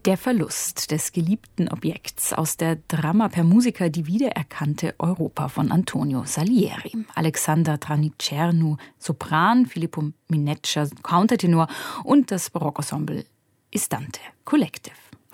Der Verlust des geliebten Objekts aus der Drama per Musica die wiedererkannte Europa von Antonio Salieri. Alexander Tranicernu, Sopran, Filippo Mineccia, Countertenor und das Barockensemble Istante Collective.